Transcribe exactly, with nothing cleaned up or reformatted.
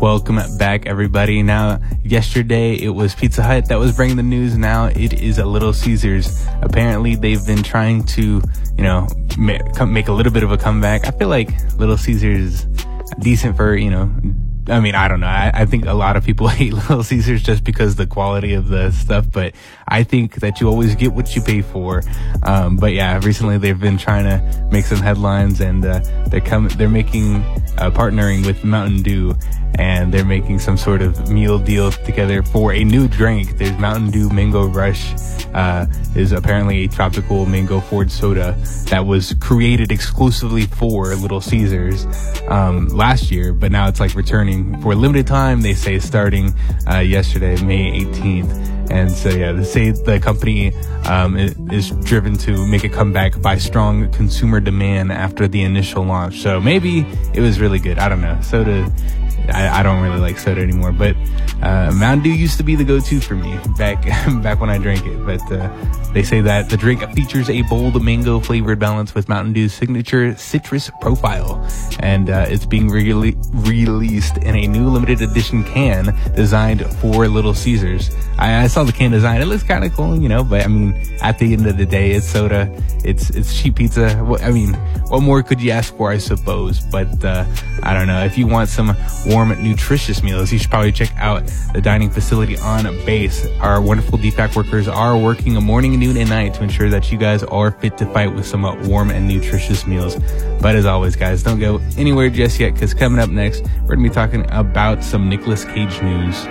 Welcome back, everybody. Now, yesterday it was Pizza Hut that was bringing the news. Now it is a Little Caesars. Apparently, they've been trying to, you know, make a little bit of a comeback. I feel like Little Caesars is decent for, you know, I mean, I don't know. I, I think a lot of people hate Little Caesars just because the quality of the stuff, but I think that you always get what you pay for. Um, but yeah, recently they've been trying to make some headlines, and uh, they're coming, they're making, uh, partnering with Mountain Dew, and they're making some sort of meal deal together for a new drink. There's Mountain Dew Mango Rush, uh, is apparently a tropical mango forward soda that was created exclusively for Little Caesars, um, last year, but now it's like returning for a limited time. They say starting uh, yesterday, May eighteenth. And so, yeah, they say the company um, is driven to make a comeback by strong consumer demand after the initial launch. So maybe it was really good. I don't know. Soda, I, I don't really like soda anymore, but uh, Mountain Dew used to be the go-to for me back back when I drank it. But uh, they say that the drink features a bold mango flavored balance with Mountain Dew's signature citrus profile, and uh, it's being re- released in a new limited edition can designed for Little Caesars. I, I saw the can design; it looks kind of cool, you know. But I mean, at the end of the day, it's soda. It's it's cheap pizza. I mean, what more could you ask for, I suppose? But uh, I don't know. If you want some warm, nutritious meals, you should probably check out the dining facility on base. Our wonderful D FAC workers are working a morning, noon, and night to ensure that you guys are fit to fight with some warm and nutritious meals. But as always, guys, don't go anywhere just yet, because coming up next, we're going to be talking about some Nicolas Cage news.